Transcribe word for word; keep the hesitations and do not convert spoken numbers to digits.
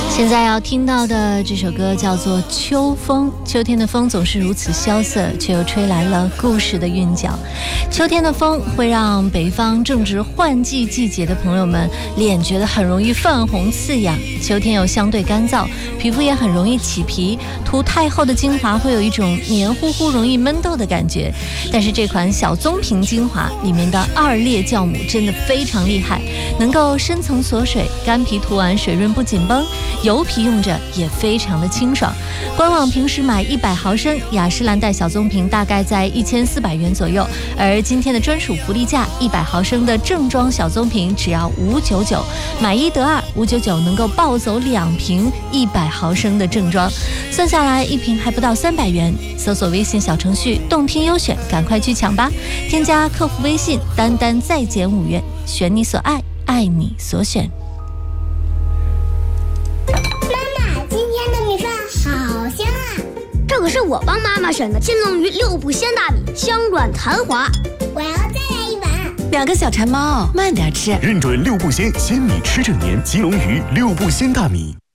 现在要听到的这首歌叫做《秋风》，秋天的风总是如此萧瑟，却又吹来了故事的韵脚。秋天的风会让北方正值换季季节的朋友们脸觉得很容易泛红刺痒，秋天又相对干燥，皮肤也很容易起皮，涂太厚的精华会有一种黏糊糊容易闷痘的感觉。但是这款小棕瓶精华里面的二裂酵母真的非常厉害，能够深层锁水，干皮涂完水润不紧绷，油皮用着也非常的清爽。官网平时买一百毫升雅诗兰黛小棕瓶大概在一千四百元左右，而今天的专属福利价，一百毫升的正装小棕瓶只要五百九十九，买一得二，五百九十九能够抱走两瓶一百毫升的正装，算下来一瓶还不到三百元。搜索微信小程序动听优选，赶快去抢吧！添加客服微信单单再减五元，选你所爱，爱你所选。 这可是我帮妈妈选的金龙鱼六步鲜大米，香软弹滑。 我要再来一碗。 两个小馋猫，慢点吃。 认准六步鲜，鲜米吃正年，金龙鱼六步鲜大米。